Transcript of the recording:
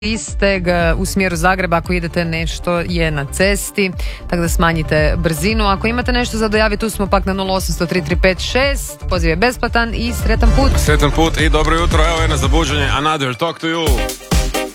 Isteg u smjeru Zagreba ako idete, nešto je na cesti, tako da smanjite brzinu. Ako imate nešto za dojaviti, tu smo pak na 0800 3356, poziv je besplatan i sretan put. Sretan put i dobro jutro, evo je na zabuđenje Another Talk to You.